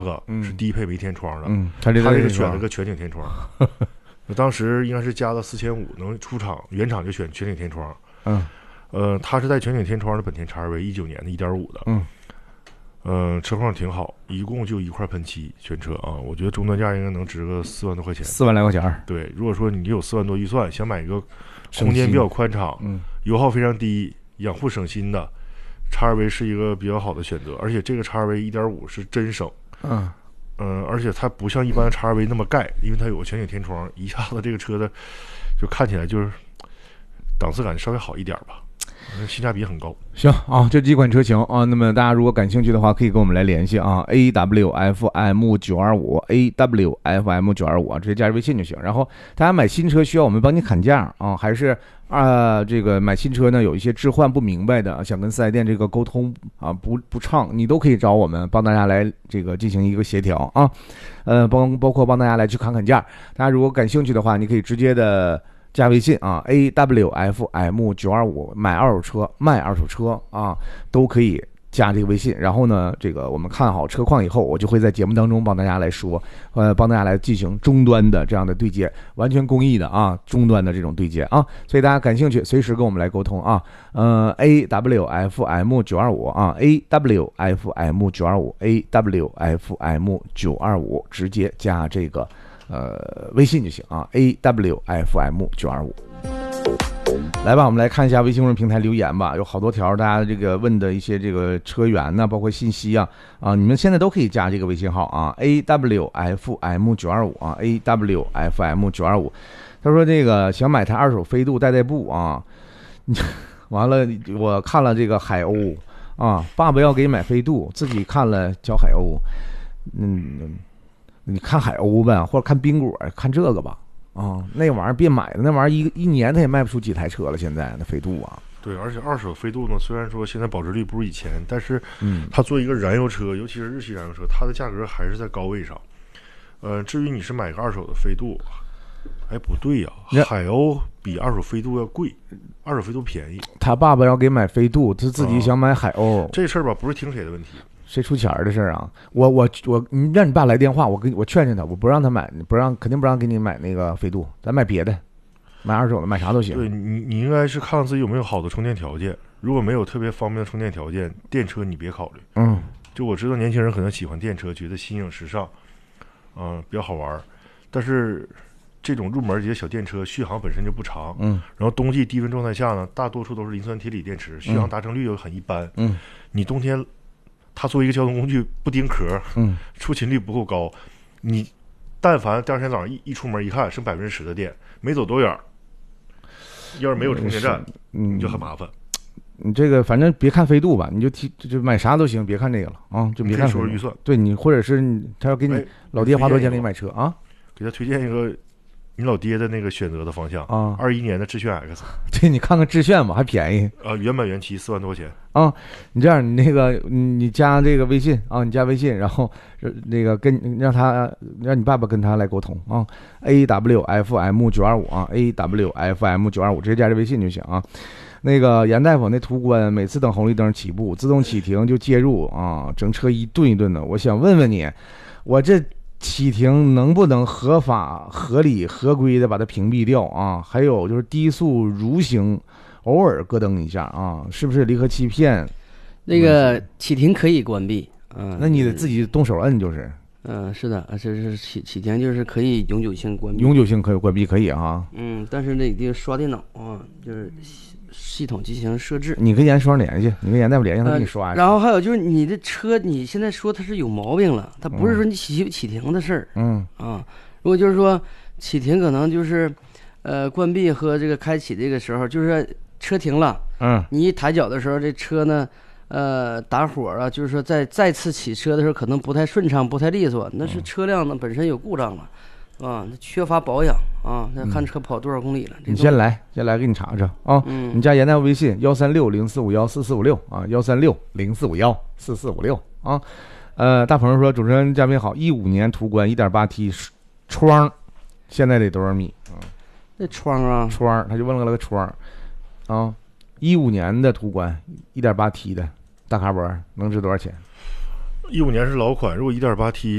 个是低配没天窗的， 它这个选了个全景天窗，当时应该是加了4500，能出厂原厂就选全景天窗，它是带全景天窗的本田 XRV，19年的1.5的，车况挺好，一共就一块喷漆全车啊，我觉得终端价应该能值个4万多块钱 ，4万来块钱。 对，如果说你有4万多预算，想买一个空间比较宽敞，油耗非常低，养护省心的，XRV 是一个比较好的选择，而且这个 XRV 1.5是真省，而且它不像一般的 XRV 那么盖，因为它有个全景天窗，一下子这个车的就看起来就是档次感稍微好一点吧，性价比很高。 行啊，这几款车型啊，那么大家如果感兴趣的话，可以跟我们来联系啊 ，AWFM925，AWFM925 直接加微信就行。然后大家买新车需要我们帮你砍价啊，还是这个买新车呢有一些置换不明白的，想跟4S店这个沟通啊不畅，你都可以找我们帮大家来这个进行一个协调啊，包括帮大家来去砍价。大家如果感兴趣的话，你可以直接的加微信啊 ，AWFM925 买二手车卖二手车啊，都可以加这个微信。然后呢，这个我们看好车况以后，我就会在节目当中帮大家来说，帮大家来进行终端的这样的对接，完全公益的啊，终端的这种对接啊。所以大家感兴趣，随时跟我们来沟通啊。AWFM925 啊 ，AWFM925，AWFM925，直接加这个微信就行啊 ，AWFM925。来吧，我们来看一下微信公众平台留言吧，有好多条大家这个问的一些这个车源呢，包括信息啊，你们现在都可以加这个微信号啊 ，AWFM925 啊 ，AWFM925。他说这个想买台二手飞度代步啊，完了我看了这个海鸥啊，爸爸要给买飞度，自己看了叫海鸥，你看海鸥呗，或者看冰果，看这个吧。那玩意儿别买了，那玩意儿一年它也卖不出几台车了。现在那飞度啊， 对，而且二手飞度呢，虽然说现在保值率不如以前，但是它作为一个燃油车，尤其是日系燃油车，它的价格还是在高位上。至于你是买个二手的飞度，哎，不对呀，海鸥比二手飞度要贵，二手飞度便宜。 他爸爸要给买飞度，他自己想买海鸥， 这事儿吧，不是听谁的问题。 谁出钱的事儿啊？你让你爸来电话，我劝劝他，我不让他买，肯定不让给你买那个飞度，咱买别的，买二手的，买啥都行。 对，你应该是看看自己有没有好的充电条件，如果没有特别方便的充电条件，电车你别考虑。就我知道年轻人可能喜欢电车，觉得新颖时尚，比较好玩，但是这种入门级的小电车续航本身就不长，然后冬季低温状态下呢，大多数都是磷酸铁锂电池，续航达成率又很一般，你冬天它作为一个交通工具不钉壳，出勤率不够高，你但凡第二天早上一出门一看剩10%的电，没走多远，要是没有充电站，你就很麻烦。 你这个反正别看飞度吧，你就买啥都行，别看这个了啊，就别看。 说预算， 对你或者是他要给你老爹花多少钱给你买车啊？ 给他推荐一个你老爹的那个选择的方向啊 ，21年的致炫 X。 对，你看看致炫吧，还便宜原版原漆4万多块钱啊。你这样，你那个你加这个微信啊，你加微信，然后那个让你爸爸跟他来沟通啊 ，AWFM925啊 ，AWFM925直接加这微信就行啊。那个严大夫那途观每次等红绿灯起步，自动启停就介入啊，整车一顿一顿的。我想问问你，我这启停能不能合法、合理、合规的把它屏蔽掉啊？还有就是低速蠕行，偶尔咯噔一下啊，是不是离合器片？ 那个启停可以关闭， 那你得自己动手摁就是。 是的，这是启停就是可以永久性关闭。 永久性可以关闭可以啊。 但是那得刷电脑啊，就是系统进行设置。 你跟严双联系，你跟严大夫联系，他给你刷。 然后还有就是你的车，你现在说它是有毛病了，它不是说你启停的事儿。如果就是说启停可能就是关闭和这个开启这个时候，就是车停了，你一抬脚的时候，这车呢打火啊，就是说再次起车的时候可能不太顺畅，不太利索，那是车辆呢本身有故障了。缺乏保养啊！那看车跑多少公里了？ 你先来给你查查啊！你加严大夫微信13604514456啊，13604514456啊。大鹏说，主持人嘉宾好，15年途观 1.8T 窗，现在得多少米啊？ 那窗， 他就问了个窗啊，15年的途观 1.8T 的大卡博能值多少钱 15年是老款，如果 1.8T